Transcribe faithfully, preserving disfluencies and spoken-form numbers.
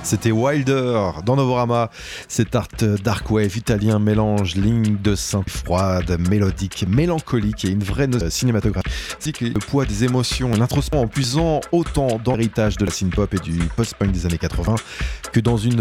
C'était Wilder dans Novorama. Cet art dark wave italien mélange ligne de synth froide, mélodique, mélancolique et une vraie note cinématographique. Le poids des émotions, l'introspection en puisant autant dans l'héritage de la synth-pop et du post-punk des années quatre-vingts que dans une